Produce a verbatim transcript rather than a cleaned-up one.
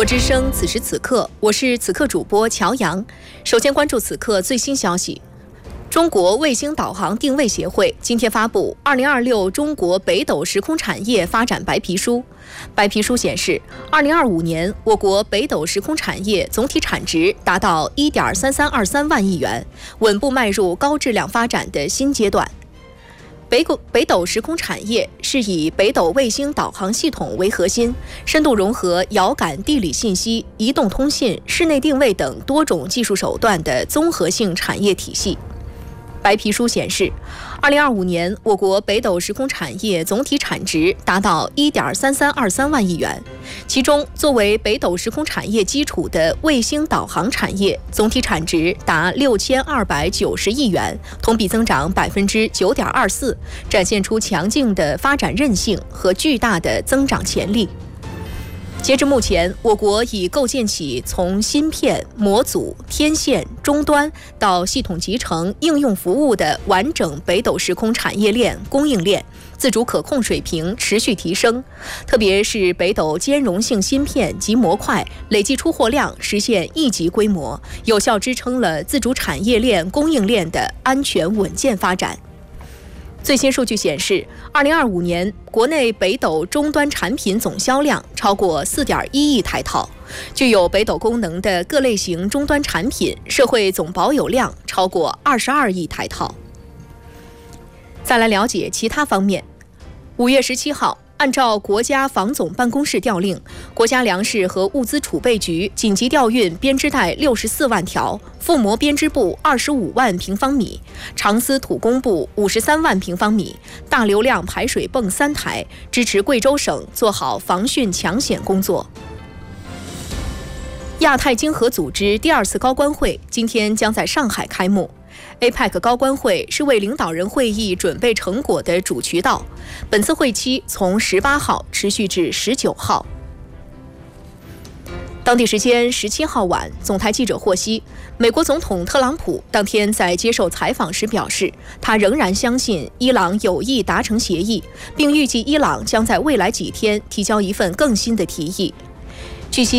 之声此时此刻，我是此刻主播乔阳。首先关注此刻最新消息。中国卫星导航定位协会今天发布《二零二六中国北斗时空产业发展白皮书》。白皮书显示，二零二五年我国北斗时空产业总体产值达到一点三三二三万亿元，稳步迈入高质量发展的新阶段。北斗北斗时空产业是以北斗卫星导航系统为核心，深度融合遥感地理信息、移动通信、室内定位等多种技术手段的综合性产业体系。白皮书显示，二零二五年我国北斗时空产业总体产值达到一点三三二三万亿元，其中作为北斗时空产业基础的卫星导航产业总体产值达六千二百九十亿元，同比增长百分之九点二四，展现出强劲的发展韧性和巨大的增长潜力。截至目前，我国已构建起从芯片、模组、天线、终端到系统集成、应用服务的完整北斗时空产业链供应链，自主可控水平持续提升。特别是北斗兼容性芯片及模块累计出货量实现亿级规模，有效支撑了自主产业链供应链的安全稳健发展。最新数据显示，二零二五年国内北斗终端产品总销量超过四点一亿台套，具有北斗功能的各类型终端产品社会总保有量超过二十二亿台套。再来了解其他方面。五月十七号，按照国家防总办公室调令，国家粮食和物资储备局紧急调运编织袋六十四万条，覆膜编织布二十五万平方米，长丝土工布五十三万平方米，大流量排水泵三台，支持贵州省做好防汛抢险工作。亚太经合组织第二次高官会今天将在上海开幕。A P E C 高官会是为领导人会议准备成果的主渠道，本次会期从十八号持续至十九号。当地时间十七号晚，总台记者获悉，美国总统特朗普当天在接受采访时表示，他仍然相信伊朗有意达成协议，并预计伊朗将在未来几天提交一份更新的提议。据悉